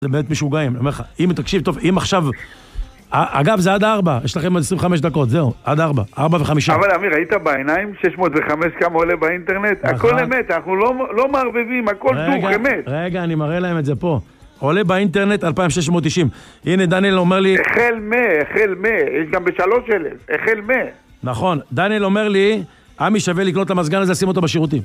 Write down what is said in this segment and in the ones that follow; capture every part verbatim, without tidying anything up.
זה באמת משוגעים, אני אומר לך, אם תקשיב טוב, אם עכשיו, אגב זה עד ארבע, יש לכם עד עשרים וחמש דקות, זהו, עד ארבע, ארבע וחמישה. אבל אמיר, ראית בעיניים שש מאות וחמש כמה עולה באינטרנט? הכל אמת, אנחנו לא מערבבים, הכל דוך, אמת. רגע, אני מראה להם את זה פה. עולה באינטרנט אלפיים שש מאות תשעים. הנה דניאל אומר לי... החל מה, החל מה, יש גם בשלוש אלף, החל מה. נכון, דניאל אומר לי, עמי שווה לקנות את המזגן הזה, שים אותו בשירותים.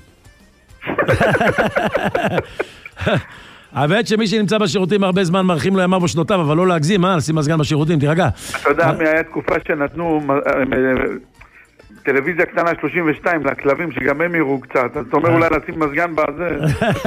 האמת שמי שנמצא בשירותים הרבה זמן מרחים לו ימיו ושנותיו, אבל לא להגזים, אה? לשים מזגן בשירותים, תירגע. אתה יודע, היה תקופה שנתנו טלוויזיה קטנה שלושים ושתיים לכלבים, שגם הם יראו קצת, אז אתה אומר אולי לשים מזגן בזה.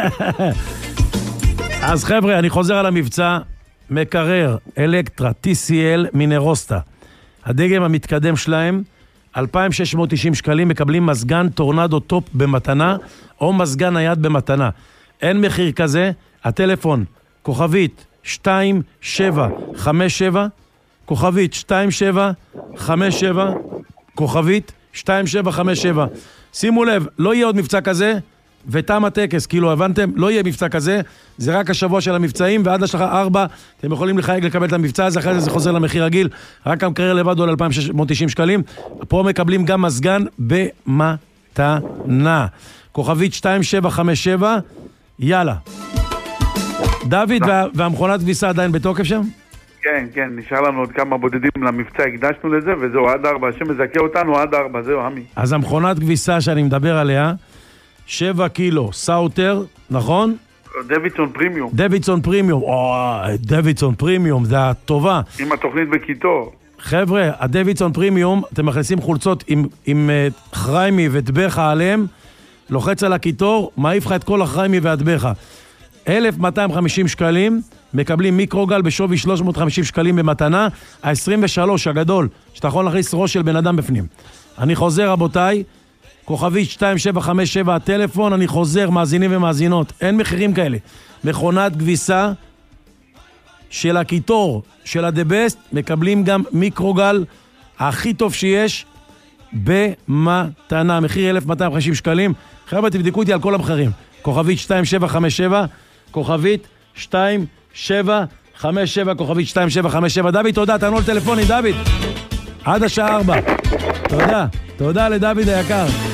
אז חבר'ה, אני חוזר על המבצע, מקרר, אלקטרה, טי סי אל, מינרוסטה. הדגם המתקדם שלהם, אלפיים שש מאות תשעים שקלים, מקבלים מזגן טורנדו טופ במתנה, או מזגן נייד במתנה. אין מחיר כזה, הטלפון, כוכבית שתיים שבע חמש שבע, כוכבית שתיים שבע חמש שבע, כוכבית שתיים שבע חמש שבע. שימו לב, לא יהיה עוד מבצע כזה, ותם הטקס, כאילו הבנתם, לא יהיה מבצע כזה, זה רק השבוע של המבצעים, ועד השלחה ארבע, אתם יכולים לחייג לקבל את המבצע הזה, אחרי זה זה חוזר למחיר רגיל, רק המקרר לבד עולה אלפיים שש מאות תשעים שקלים, פה מקבלים גם מזגן במתנה. כוכבית שתיים שבע חמש שבע, יאללה. דוד, וה, והמכונת כביסה עדיין בתוקף שם? כן, כן, נשאר לנו עוד כמה בודדים למבצע, הקדשנו לזה, וזהו, עד ארבע, השם מזכה אותנו עד ארבע, זהו, עמי. אז המכונת כביסה שאני מדבר עליה, שבע קילו, סאוטר, נכון? דוידסון פרימיום. דוידסון פרימיום, אוי, דוידסון פרימיום, זה הטובה. עם התוכנית בקיטור. חבר'ה, הדוידסון פרימיום, אתם מכניסים חולצות עם, עם uh, חריימי וטבחה עליהם, לוחץ על הקיטור, מעיף לך את כל החריימי והטבחה. אלף מאתיים וחמישים שקלים, מקבלים מיקרוגל בשווי שלוש מאות וחמישים שקלים במתנה, ה-עשרים ושלוש הגדול, שאתה יכול להכניס ראש של בן אדם בפנים. אני חוזר רבותיי, כוכבית שתיים שבע חמש שבע הטלפון, אני חוזר, מאזינים ומאזינות, אין מחירים כאלה. מכונת כביסה של הקיטור, של הדבסט, מקבלים גם מיקרוגל הכי טוב שיש במתנה, מחיר אלף מאתיים וחמישים שקלים. חבר'ה, תבדקו אותי על כל המחירים. כוכבית שתיים שבע חמש שבע, כוכבית שתיים שבע חמש שבע, כוכבית שתיים שבע חמש שבע. דוד, תודה, תענו לטלפונים, דוד. עד השעה ארבע. תודה, תודה לדוד היקר.